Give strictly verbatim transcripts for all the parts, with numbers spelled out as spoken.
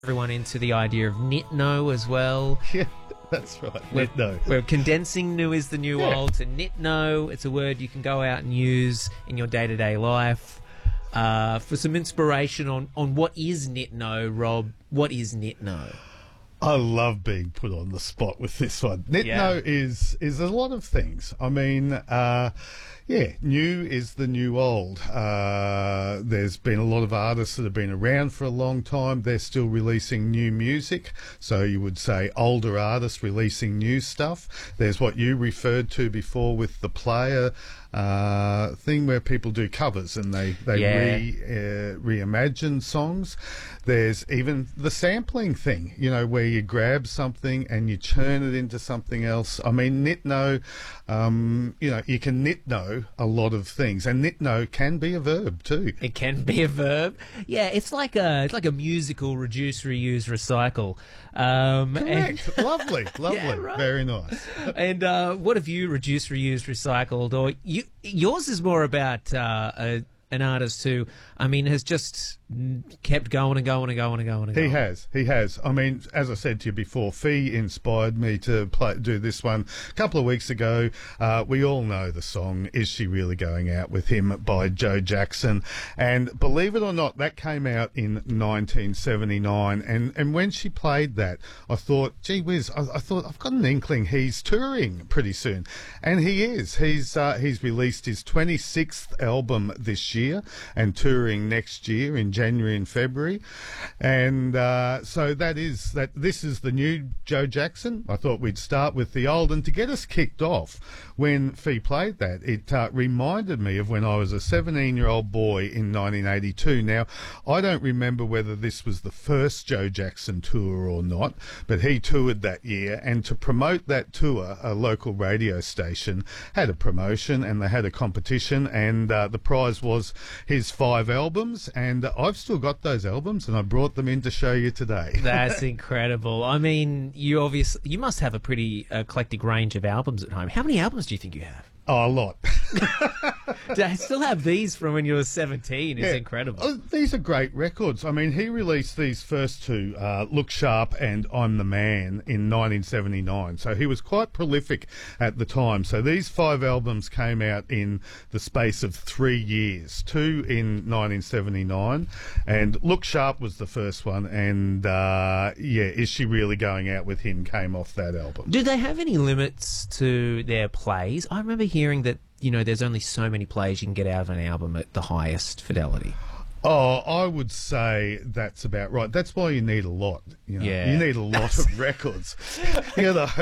everyone into the idea of Nitno as well. Yeah, that's right. We're, Nitno. we're condensing new is the new Yeah. old to Nitno. It's a word you can go out and use in your day-to-day life. Uh, for some inspiration on, on what is Nitno, Rob, what is Nitno? I love being put on the spot with this one. Nitno Yeah. is is a lot of things. I mean, uh, yeah, new is the new old. Uh, there's been a lot of artists that have been around for a long time. They're still releasing new music. So you would say older artists releasing new stuff. There's what you referred to before with the player uh, thing where people do covers and they, they Yeah. re, uh, reimagine songs. There's even the sampling thing, you know, where you grab something and you turn it into something else. I mean, Nitno, um, you know, you can Nitno a lot of things, and Nitno can be a verb too. It can be a verb. Yeah, it's like a it's like a musical reduce, reuse, recycle. Um, and, Correct. lovely, lovely, Yeah, right. very nice. and uh, what have you reduced, reused, recycled? Or you yours is more about uh, a, an artist who, I mean, has just kept going and going and going and going and going. He has, he has. I mean, as I said to you before, Fee inspired me to play, do this one a couple of weeks ago. Uh, we all know the song "Is She Really Going Out with Him" by Joe Jackson, and believe it or not, that came out in nineteen seventy-nine. And and when she played that, I thought, gee whiz, I, I thought I've got an inkling he's touring pretty soon, and he is. He's uh, he's released his twenty-sixth album this year and touring next year in January and February, and uh, so that is that. This is the new Joe Jackson. I thought we'd start with the old, and to get us kicked off, when Fee played that, it uh, reminded me of when I was a seventeen-year-old boy in nineteen eighty-two. Now, I don't remember whether this was the first Joe Jackson tour or not, but he toured that year, and to promote that tour, a local radio station had a promotion, and they had a competition, and uh, the prize was his five albums, and uh, I've still got those albums, and I brought them in to show you today. That's incredible. I mean, you obviously you must have a pretty eclectic range of albums at home. How many albums do you think you have? Oh, a lot. To still have these from when you were seventeen is Yeah. incredible. Oh, these are great records. I mean, he released these first two, uh, Look Sharp and I'm the Man, in nineteen seventy-nine. So he was quite prolific at the time. So these five albums came out in the space of three years. Two in nineteen seventy-nine, and Look Sharp was the first one. And, uh, yeah, Is She Really Going Out with Him came off that album. Do they have any limits to their plays? I remember hearing that, you know, there's only so many plays you can get out of an album at the highest fidelity. Oh, I would say that's about right. That's why you need a lot. You know? Yeah. You need a lot of records. You know.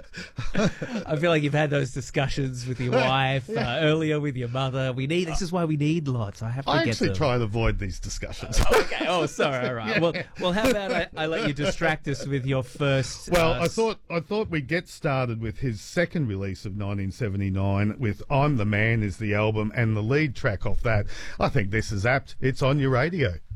I feel like you've had those discussions with your wife, uh, earlier with your mother. We need, this is why we need lots. I have to I get actually them. try and avoid these discussions. Okay. Oh, sorry. All right. Well, well, how about I, I let you distract us with your first? Well, uh, I thought I thought we'd get started with his second release of nineteen seventy-nine with I'm the Man is the album, and the lead track off that. I think this is apt. It's on your radio.